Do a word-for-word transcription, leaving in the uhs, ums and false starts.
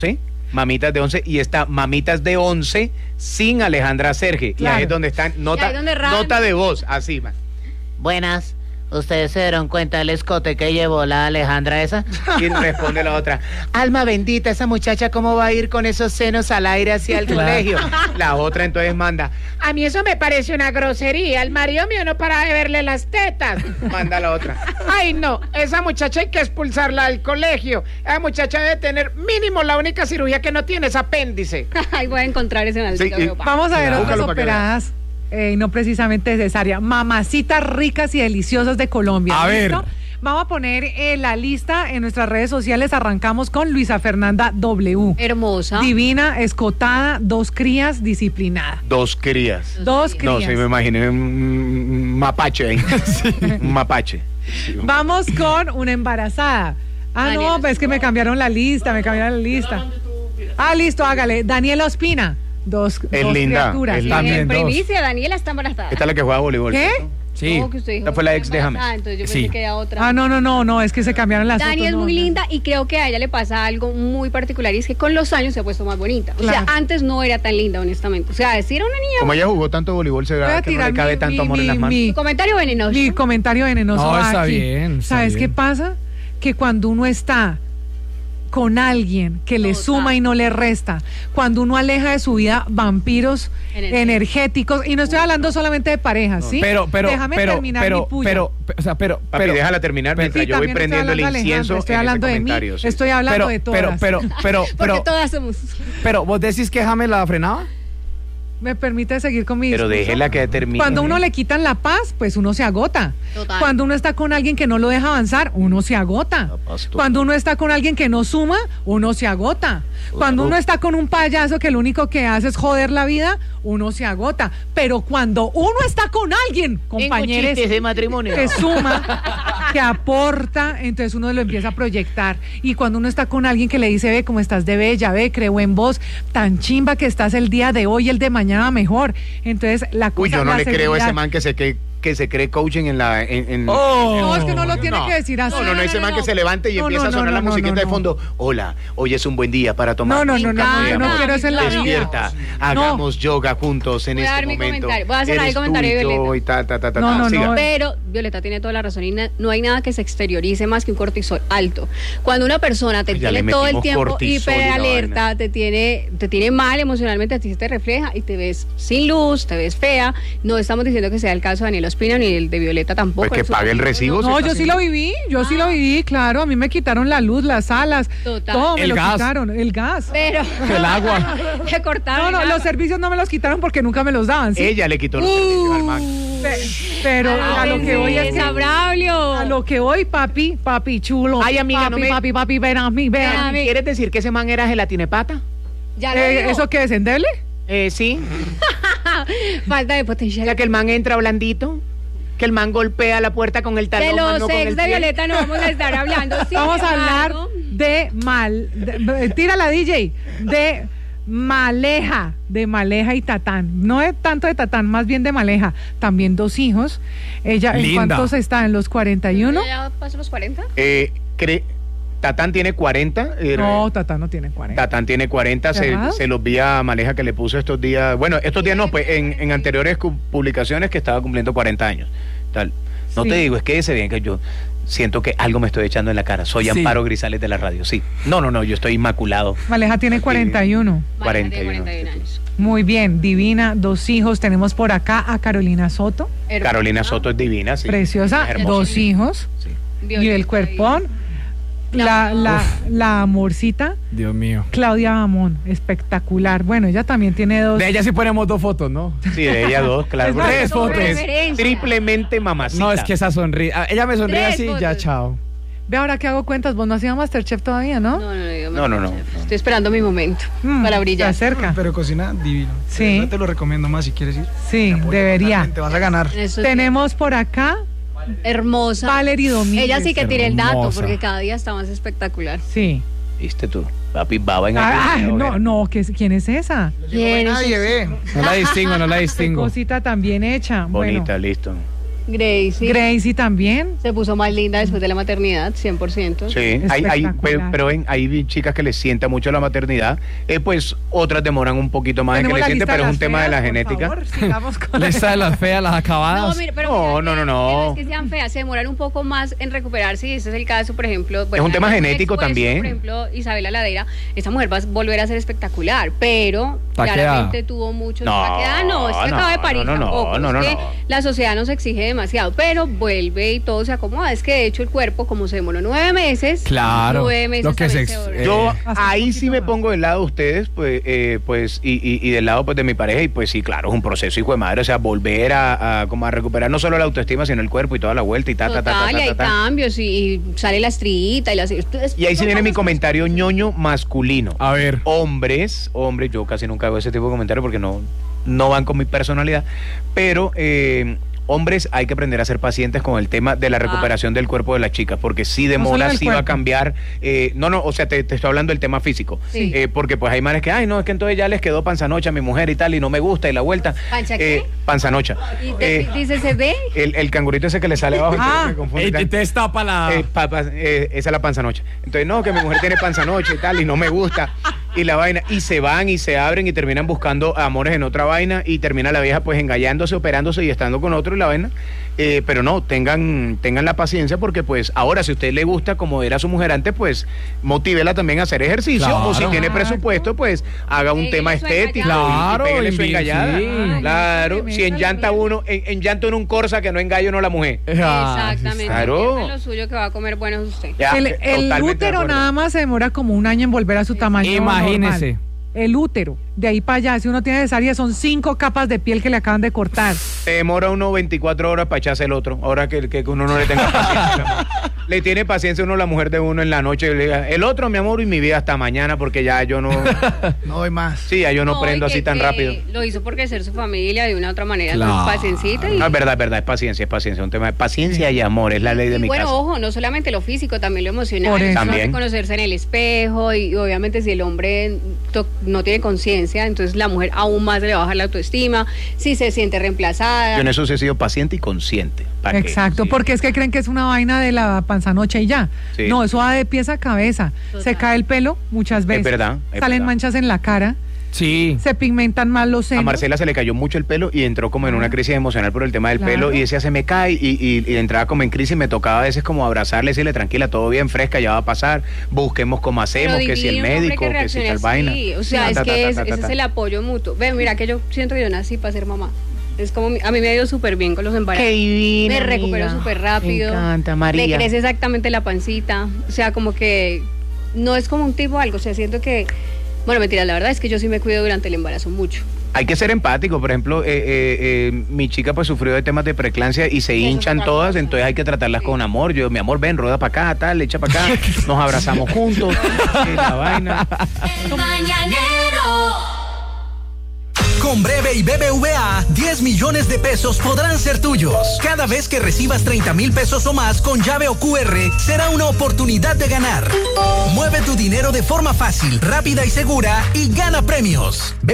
¿sí? Mamitas de once, y está Mamitas de once sin Alejandra Serge. Claro. Y ahí es donde están, nota, ahí donde ran- nota de voz, así, man. Buenas. ¿Ustedes se dieron cuenta del escote que llevó la Alejandra esa? Y responde la otra, alma bendita, esa muchacha, ¿cómo va a ir con esos senos al aire hacia el Claro. colegio? La otra entonces manda, a mí eso me parece una grosería, el marido mío no para de verle las tetas. Manda la otra, ay no, esa muchacha hay que expulsarla del colegio. Esa muchacha debe tener mínimo la única cirugía que no tiene es apéndice. Ay, voy a encontrar ese maldito Sí, y- papá. Vamos a ver Claro. otras Búscalo para que operadas, eh, no precisamente cesárea. Mamacitas ricas y deliciosas de Colombia. A ver. ¿Listo? Vamos a poner eh, la lista en nuestras redes sociales. Arrancamos con Luisa Fernanda W. Hermosa. Divina, escotada, dos crías, disciplinada. Dos crías. Dos No, crías. sí, me imaginé un mapache ahí. Un mapache. Vamos con una embarazada. Ah, Daniela no, pues es que me cambiaron la lista, me cambiaron la lista. Ah, listo, hágale. Daniela Ospina. Dos, Es dos linda, criaturas. es Sí, linda. También en dos. primicia, Daniela está embarazada. Esta es la que juega voleibol. ¿Qué? ¿cierto? Sí. ¿Cómo que usted dijo? Esta fue la ex de Ah, James. entonces yo Sí. pensé que era otra. Ah, no, no, no, no, es que se cambiaron las Dani fotos, es no, muy no. linda y creo que a ella le pasa algo muy particular y es que con los años se ha puesto más bonita. O Claro. sea, antes no era tan linda, honestamente. O sea, decir era una niña. Como ella jugó tanto voleibol, se Voy ve a que no tirar le cabe mi- tanto mi- amor en las mi- manos. mi- Comentario venenoso. Mi comentario venenoso No, va está aquí. bien, está ¿Sabes bien. qué pasa? Que cuando uno está con alguien que le Total. suma y no le resta, cuando uno aleja de su vida vampiros Energéticos. energéticos, y no estoy hablando solamente de parejas, ¿sí? Pero, pero, Déjame pero, terminar pero, mi puya. pero, o sea, pero, Papi, pero, déjala terminar pero- mientras Sí, yo voy también estoy prendiendo el hablando de incienso Alejandra, estoy en hablando ese de mí, comentario. sí. estoy hablando pero, de todas. pero, pero, pero, Porque pero, todas somos. pero, ¿vos decís que James la frenaba? ¿Me permite seguir con mi Pero discurso? déjela que termine. Cuando uno le quitan la paz, pues uno se agota. Total. Cuando uno está con alguien que no lo deja avanzar, uno se agota. La paz total. Cuando uno está con alguien que no suma, uno se agota. Cuando uno está con un payaso que lo único que hace es joder la vida, uno se agota. Pero cuando uno está con alguien, compañeros, ese matrimonio. que suma, que aporta, entonces uno lo empieza a proyectar. Y cuando uno está con alguien que le dice, ve cómo estás de bella, ve, creo en vos, tan chimba que estás el día de hoy y el de mañana mejor. Entonces la cosa, Uy, yo no la le creo a ese seguridad- man que se cree, que se cree coaching en la... En, en- No, es que no lo tiene No. que decir así. No, no, no, ese man que se levante y No, empieza no, a sonar no, la no, musiquita no, de no. fondo. Hola, hoy es un buen día para tomar. No, no, no, no, café, yo no amor. quiero eso en la vida. Despierta, hagamos yoga juntos en Voy a este dar mi momento. comentario. Voy a cerrar el Eres tú comentario y de yo Violeta. y ta, ta, ta, ta, No, ta. no, Siga. no. Pero Violeta tiene toda la razón y na- no hay nada que se exteriorice más que un cortisol alto. Cuando una persona te Ay, ya tiene le todo el metimos tiempo cortisol y la hiperalerta, vaina. te tiene, te tiene mal emocionalmente, a ti se te refleja y te ves sin luz, te ves fea. No estamos diciendo que sea el caso de Daniela Ospina ni el de Violeta tampoco. Pues que Eso- pague el recibo. No, se yo está sí lo viví, yo sí lo viví, claro. A mí me quitaron la luz, las alas, Total. todo me El lo gas. quitaron, el gas. Pero El agua. te cortaron. No, no, el los agua. servicios no me los quitaron porque nunca me los daban, ¿sí? Ella le quitó los servicios al man. Pe- Pero Ah, a lo que voy es que, princesa, Braulio. a lo que voy, papi, papi chulo. Ay, amiga, papi, no me- papi, papi, ven a mí, ven a mí. mí. ¿Quieres decir que ese man era gelatinepata? Ya lo Eh, digo. ¿Eso qué es, endeble? Eh, sí. Falta de potencial. Ya que el man entra blandito, que el man golpea la puerta con el talón. De más los no con ex el de pie. Violeta no vamos a estar hablando. Sin Vamos a hablar embargo, de mal, de- tira la D J, de Maleja, de Maleja y Tatán. No es tanto de Tatán, más bien de Maleja. También dos hijos. Ella, ¿en Linda. cuántos está? ¿En los cuarenta y uno? ¿Ya pasó los cuarenta? Eh, cre- Tatán tiene cuarenta. eh, No, Tatán no tiene cuarenta. Tatán tiene cuarenta, se, ¿Cerrado? se los vi a Maleja que le puso estos días, bueno, estos días no, pues en, en anteriores cu- publicaciones que estaba cumpliendo cuarenta años. Tal. No Sí. te digo, es que ese bien que yo siento que algo me estoy echando en la cara. Soy Sí. Amparo Grisales de la radio, sí. No, no, no, yo estoy inmaculado. Maleja tiene Aquí. cuarenta y uno. cuarenta y uno. cuarenta y uno años. Muy bien, divina, dos hijos. Tenemos por acá a Carolina Soto, Hermosa. Carolina Soto es divina, sí. preciosa, Es hermosa. dos hijos. Sí. Y Violeta el cuerpón, la, la, la amorcita, Dios mío. Claudia Bamón, espectacular. Bueno, ella también tiene dos. De ella sí ponemos dos fotos, ¿no? Sí, de ella dos, claro. Es porque tres es- fotos. es triplemente mamacita. No, es que esa sonrisa. Ella me sonríe Tres así y ya, fotos. chao. Ve ahora que hago cuentas, vos no hacías Masterchef todavía, ¿no? No, no, no, digo, No, no, no. Estoy esperando mi momento Mm, para se brillar. acerca. Pero cocina divino. Sí. De verdad te lo recomiendo más si quieres ir. Sí, Te apoyo debería. totalmente, vas a ganar. Eso es Tenemos por acá hermosa. Valerie Domínguez. Ella sí que tire el dato Hermosa. porque cada día está más espectacular. Sí. Viste tú, papi, baba en Ah, aquel- no, no, ¿qué es- ¿quién es esa? ¿Quién es Nadie esa? ve. No la distingo, no la Qué distingo. cosita tan bien hecha. Bonita, Bueno, listo. Gracie. Gracie también. Se puso más linda después de la maternidad, cien por ciento. Sí, hay, hay, Espectacular. pero, pero ven, hay chicas que les sienta mucho la maternidad, eh, pues otras demoran un poquito más en que Tenemos les la siente, lista pero es un las tema de la feas, por genética. favor, sigamos con la- Lista de las feas, las acabadas. No, mira, pero No, mira, no, no, que- no. No es que sean feas, se demoran un poco más en recuperarse y ese es el caso, por ejemplo. Es un tema la- genético expuesto, también. Por ejemplo, Isabela Ladera, esta mujer va a volver a ser espectacular, pero Está claramente quedada. tuvo mucho. No, está quedada, no, es que no, acaba de parir no, no, tampoco. no, no, es que no. la sociedad nos exige demasiado, pero vuelve y todo se acomoda. Es que de hecho el cuerpo, como se demoró nueve meses, Claro, nueve meses lo que también se se ex- volvió. eh, Yo Hasta un ahí sí poquito me más. pongo del lado de ustedes, pues, eh, pues y, y, y del lado pues de mi pareja, y pues sí, claro, es un proceso, hijo de madre, o sea, volver a, a, como a recuperar no solo la autoestima, sino el cuerpo y toda la vuelta y ta, ta, ta, ta, Total, y ta, hay ta, ta. cambios y, y sale la estrellita y la... Y ahí sí viene mi comentario ñoño masculino. A ver. Hombres, hombres, yo casi nunca hago ese tipo de comentarios porque no, no van con mi personalidad, pero eh, hombres hay que aprender a ser pacientes con el tema de la recuperación del cuerpo de las chicas, porque si demora, del sí va a cuerpo. cambiar, eh, no, no, o sea, te, te estoy hablando del tema físico, Sí. Eh, porque pues hay manes que, ay, no, es que entonces ya les quedó panzanocha a mi mujer y tal, y no me gusta, y la vuelta. ¿Pancha qué? Eh, panzanocha. Y te- Eh, dice, ¿se ve? el, el cangurito ese que le sale abajo, Ah. me confunde Eh, tanto. te destapa la. Eh, pa- pa- eh, esa es la panzanocha. Entonces, no, que mi mujer tiene panzanocha y tal, y no me gusta. Y la vaina, y se van y se abren y terminan buscando amores en otra vaina, y termina la vieja pues engallándose, operándose y estando con otro y la vaina. Eh, pero no, tengan, tengan la paciencia, porque pues ahora si a usted le gusta como era su mujer antes, pues motívela también a hacer ejercicio, Claro. o si tiene Exacto. presupuesto, pues haga un Pégale tema su estético. engallada. Claro, y pégale su invi- engallada. sí. Claro, Ay, si en métale llanta bien. uno, en, en llanto en un Corsa que no engalle uno la mujer. Ah, Exactamente. claro. Piensa en lo suyo que va a comer bueno usted. Ya, El, eh, el totalmente de útero acuerdo. nada más se demora como un año en volver a su tamaño Imagínese. normal. El útero, de ahí para allá, si uno tiene cesárea, son cinco capas de piel que le acaban de cortar. Se demora uno veinticuatro horas para echarse el otro. Ahora que, que uno no le tenga paciencia. mi amor. Le tiene paciencia uno la mujer de uno en la noche. Y le diga, el otro, mi amor, y mi vida hasta mañana, porque ya yo no. No doy más. Sí, ya yo no, y prendo que- así tan que rápido. Lo hizo porque ser su familia de una u otra manera. Claro. Entonces, paciencita y... No, es verdad, es verdad, es paciencia, es paciencia. Un tema de paciencia y amor, es la ley de y mi bueno, casa. ojo, no solamente lo físico, también lo emocional. Por eso. Eso hace También. conocerse en el espejo y obviamente si el hombre to- no tiene conciencia, entonces la mujer aún más le va a bajar la autoestima, si se siente reemplazada. Yo en eso sí he sido paciente y consciente. ¿Para qué? Exacto, Sí. porque es que creen que es una vaina de la panzanocha y ya. Sí. No, eso va de pies a cabeza. Total. Se cae el pelo muchas veces. verdad, es Salen verdad. manchas en la cara, Sí. se pigmentan más los senos. A Marcela se le cayó mucho el pelo y entró como en una crisis emocional por el tema del Claro. pelo, y decía, se me cae, y, y, y entraba como en crisis, me tocaba a veces como abrazarle, decirle, tranquila, todo bien, fresca, ya va a pasar, busquemos cómo hacemos, Pero que si el divino un hombre médico, que, si reaccione tal vaina. así. O sea, Ta, es ta, que ta, es- ta, ta, ese ta. es el apoyo mutuo. Ve, mira que yo siento que yo nací para ser mamá. Es como, mi- a mí me ha ido súper bien con los embarazos. Qué divino, Me recupero amiga. súper rápido. Me encanta, Me María. crece exactamente la pancita. O sea, como que no es como un tipo algo. O sea, siento que... Bueno, mentira, la verdad es que yo sí me cuido durante el embarazo mucho. Hay que ser empático, por ejemplo, eh, eh, eh, mi chica pues sufrió de temas de preeclampsia y se Eso es hinchan otra todas, cosa. entonces hay que tratarlas Sí. con amor. Yo, mi amor, ven, rueda para acá, tal, echa para acá, nos abrazamos juntos, y la vaina. El Mañanero. Con Breve y B B V A, diez millones de pesos podrán ser tuyos. Cada vez que recibas treinta mil pesos o más con llave o Q R, será una oportunidad de ganar. Mueve tu dinero de forma fácil, rápida y segura y gana premios.